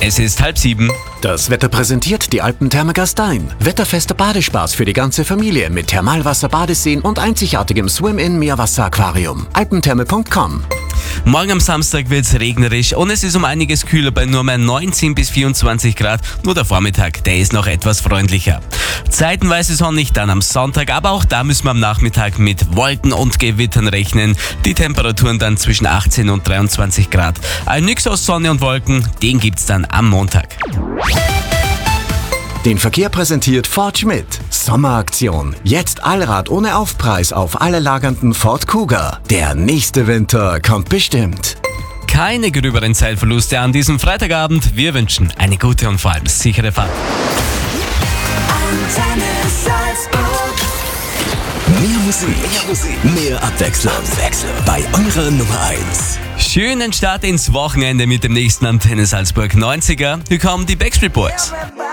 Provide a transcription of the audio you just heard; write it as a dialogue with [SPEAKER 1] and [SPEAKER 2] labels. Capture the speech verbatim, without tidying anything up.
[SPEAKER 1] Es ist halb sieben.
[SPEAKER 2] Das Wetter präsentiert die Alpentherme Gastein. Wetterfester Badespaß für die ganze Familie mit Thermalwasser-Badeseen und einzigartigem Swim-In-Meerwasser-Aquarium. alpentherme punkt com.
[SPEAKER 1] Morgen am Samstag wird es regnerisch und es ist um einiges kühler bei nur mehr neunzehn bis vierundzwanzig Grad. Nur der Vormittag, der ist noch etwas freundlicher. Zeitenweise sonnig dann am Sonntag, aber auch da müssen wir am Nachmittag mit Wolken und Gewittern rechnen. Die Temperaturen dann zwischen achtzehn und dreiundzwanzig Grad. Ein Mix aus Sonne und Wolken, den gibt's dann am Montag.
[SPEAKER 2] Den Verkehr präsentiert Ford Schmidt. Sommeraktion. Jetzt Allrad ohne Aufpreis auf alle lagernden Ford Kuga. Der nächste Winter kommt bestimmt.
[SPEAKER 1] Keine gröberen Zeitverluste an diesem Freitagabend. Wir wünschen eine gute und vor allem sichere Fahrt.
[SPEAKER 3] Mehr Musik, mehr Musik, mehr Abwechslung. Abwechslung. Bei eurer Nummer eins.
[SPEAKER 1] Schönen Start ins Wochenende mit dem nächsten Antenne Salzburg neunziger. Hier kommen die Backstreet Boys.